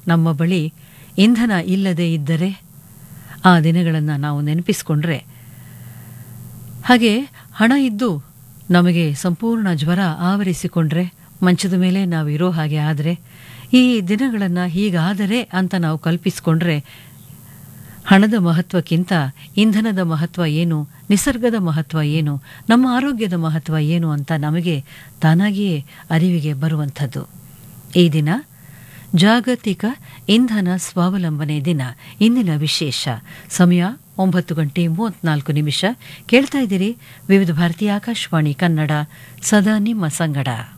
ನಮ್ಮ ಬಳಿ ಇಂಧನ ಇಲ್ಲದೇ ಇದ್ದರೆ ಆ ದಿನಗಳನ್ನು ನಾವು ನೆನಪಿಸಿಕೊಂಡ್ರೆ, ಹಾಗೆ ಹಣ ಇದ್ದು ನಮಗೆ ಸಂಪೂರ್ಣ ಜ್ವರ ಆವರಿಸಿಕೊಂಡ್ರೆ, ಮಂಚದ ಮೇಲೆ ನಾವು ಇರೋ ಹಾಗೆ ಆದರೆ, ಈ ದಿನಗಳನ್ನು ಹೀಗಾದರೆ ಅಂತ ನಾವು ಕಲ್ಪಿಸಿಕೊಂಡ್ರೆ, ಹಣದ ಮಹತ್ವಕ್ಕಿಂತ ಇಂಧನದ ಮಹತ್ವ ಏನು, ನಿಸರ್ಗದ ಮಹತ್ವ ಏನು, ನಮ್ಮ ಆರೋಗ್ಯದ ಮಹತ್ವ ಏನು ಅಂತ ನಮಗೆ ತಾನಾಗಿಯೇ ಅರಿವಿಗೆ ಬರುವಂಥದ್ದು. ಈ ದಿನ ಜಾಗತಿಕ ಇಂಧನ ಸ್ವಾವಲಂಬನೆ ದಿನ. ಇಂದಿನ ವಿಶೇಷ ಸಮಯ 9:34. ಕೇಳ್ತಾ ಇದ್ದೀರಿ ವಿವಿಧ ಭಾರತೀಯ ಆಕಾಶವಾಣಿ ಕನ್ನಡ, ಸದಾ ನಿಮ್ಮ ಸಂಗಡ.